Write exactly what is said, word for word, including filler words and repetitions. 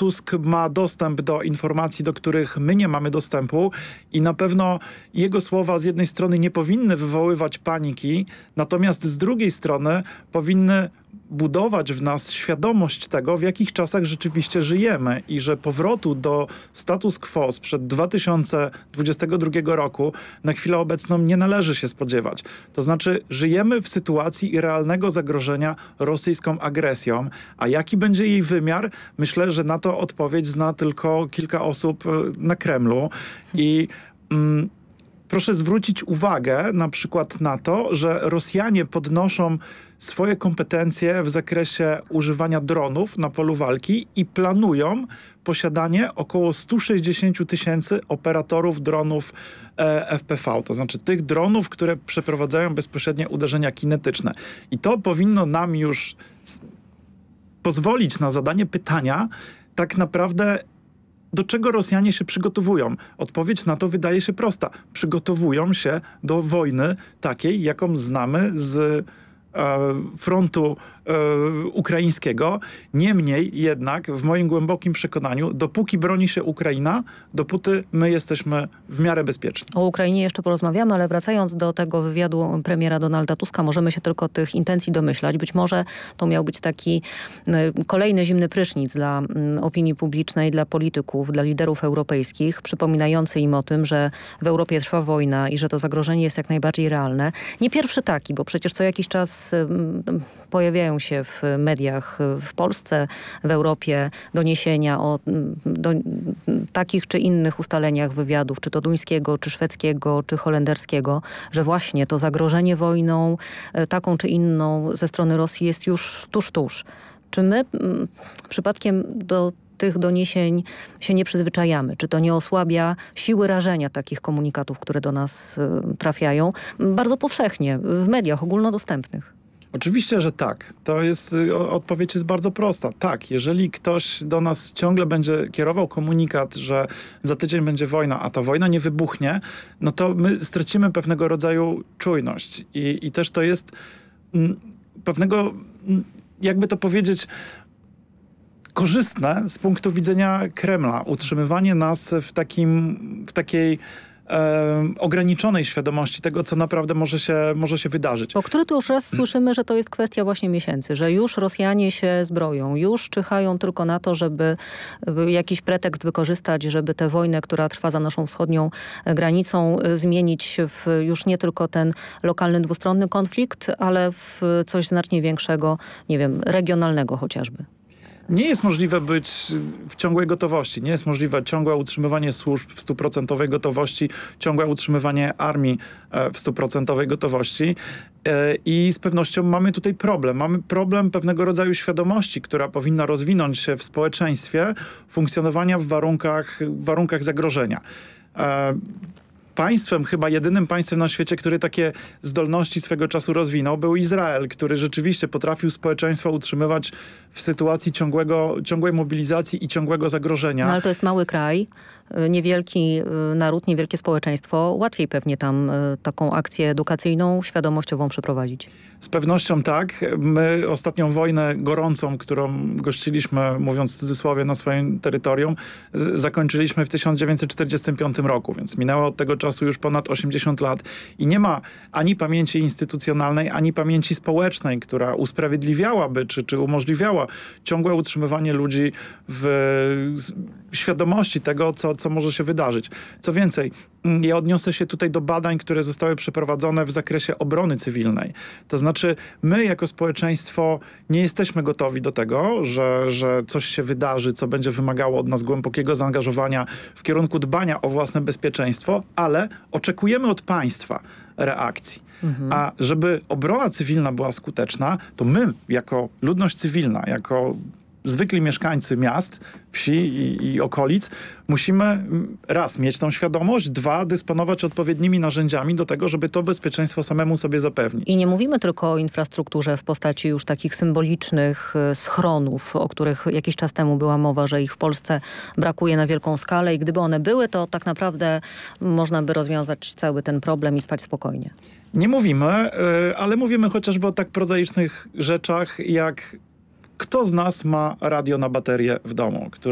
Tusk ma dostęp do informacji, do których my nie mamy dostępu i na pewno jego słowa z jednej strony nie powinny wywoływać paniki, natomiast z drugiej strony powinny budować w nas świadomość tego, w jakich czasach rzeczywiście żyjemy i że powrotu do status quo sprzed dwa tysiące dwudziestego drugiego roku na chwilę obecną nie należy się spodziewać. To znaczy żyjemy w sytuacji realnego zagrożenia rosyjską agresją, a jaki będzie jej wymiar? Myślę, że na to odpowiedź zna tylko kilka osób na Kremlu i mm, proszę zwrócić uwagę na przykład na to, że Rosjanie podnoszą swoje kompetencje w zakresie używania dronów na polu walki i planują posiadanie około stu sześćdziesięciu tysięcy operatorów dronów e, F P V. To znaczy tych dronów, które przeprowadzają bezpośrednie uderzenia kinetyczne. I to powinno nam już pozwolić na zadanie pytania tak naprawdę, do czego Rosjanie się przygotowują? Odpowiedź na to wydaje się prosta. Przygotowują się do wojny takiej, jaką znamy z e, frontu e, ukraińskiego. Niemniej jednak, w moim głębokim przekonaniu, dopóki broni się Ukraina, dopóty my jesteśmy w miarę bezpieczni. O Ukrainie jeszcze porozmawiamy, ale wracając do tego wywiadu premiera Donalda Tuska, możemy się tylko tych intencji domyślać. Być może to miał być taki y, kolejny zimny prysznic dla y, opinii publicznej, dla polityków, dla liderów europejskich, przypominający im o tym, że w Europie trwa wojna i że to zagrożenie jest jak najbardziej realne. Nie pierwszy taki, bo przecież co jakiś czas y, pojawiają się w mediach w Polsce, w Europie doniesienia o do, takich czy innych ustaleniach wywiadów, czy to duńskiego, czy szwedzkiego, czy holenderskiego, że właśnie to zagrożenie wojną taką czy inną ze strony Rosji jest już tuż, tuż. Czy my m, przypadkiem do tych doniesień się nie przyzwyczajamy? Czy to nie osłabia siły rażenia takich komunikatów, które do nas y, trafiają bardzo powszechnie w mediach ogólnodostępnych? Oczywiście, że tak. To jest, odpowiedź jest bardzo prosta. Tak, jeżeli ktoś do nas ciągle będzie kierował komunikat, że za tydzień będzie wojna, a ta wojna nie wybuchnie, no to my stracimy pewnego rodzaju czujność. I, i też to jest m, pewnego, m, jakby to powiedzieć, korzystne z punktu widzenia Kremla. Utrzymywanie nas w takim, w takiej E, ograniczonej świadomości tego, co naprawdę może się, może się wydarzyć. Po który tu już raz słyszymy, że to jest kwestia właśnie miesięcy, że już Rosjanie się zbroją, już czyhają tylko na to, żeby jakiś pretekst wykorzystać, żeby tę wojnę, która trwa za naszą wschodnią granicą, zmienić w już nie tylko ten lokalny dwustronny konflikt, ale w coś znacznie większego, nie wiem, regionalnego chociażby. Nie jest możliwe być w ciągłej gotowości. Nie jest możliwe ciągłe utrzymywanie służb w stuprocentowej gotowości, ciągłe utrzymywanie armii w stuprocentowej gotowości. I z pewnością mamy tutaj problem. Mamy problem pewnego rodzaju świadomości, która powinna rozwinąć się w społeczeństwie funkcjonowania w warunkach, w warunkach zagrożenia. Państwem, chyba jedynym państwem na świecie, który takie zdolności swego czasu rozwinął, był Izrael, który rzeczywiście potrafił społeczeństwo utrzymywać w sytuacji ciągłego, ciągłej mobilizacji i ciągłego zagrożenia. No ale to jest mały kraj, niewielki naród, niewielkie społeczeństwo. Łatwiej pewnie tam taką akcję edukacyjną, świadomościową przeprowadzić. Z pewnością tak. My ostatnią wojnę gorącą, którą gościliśmy, mówiąc w cudzysłowie, na swoim terytorium, z- zakończyliśmy w tysiąc dziewięćset czterdziestym piątym roku, więc minęło od tego czasu już ponad osiemdziesiąt lat i nie ma ani pamięci instytucjonalnej, ani pamięci społecznej, która usprawiedliwiałaby, czy, czy umożliwiała ciągłe utrzymywanie ludzi w świadomości tego, co, co może się wydarzyć. Co więcej, ja odniosę się tutaj do badań, które zostały przeprowadzone w zakresie obrony cywilnej. To znaczy, my jako społeczeństwo nie jesteśmy gotowi do tego, że, że coś się wydarzy, co będzie wymagało od nas głębokiego zaangażowania w kierunku dbania o własne bezpieczeństwo, ale oczekujemy od państwa reakcji. Mhm. A żeby obrona cywilna była skuteczna, to my jako ludność cywilna, jako zwykli mieszkańcy miast, wsi i, i okolic, musimy raz mieć tą świadomość, dwa dysponować odpowiednimi narzędziami do tego, żeby to bezpieczeństwo samemu sobie zapewnić. I nie mówimy tylko o infrastrukturze w postaci już takich symbolicznych schronów, o których jakiś czas temu była mowa, że ich w Polsce brakuje na wielką skalę i gdyby one były, to tak naprawdę można by rozwiązać cały ten problem i spać spokojnie. Nie mówimy, ale mówimy chociażby o tak prozaicznych rzeczach, jak kto z nas ma radio na baterię w domu,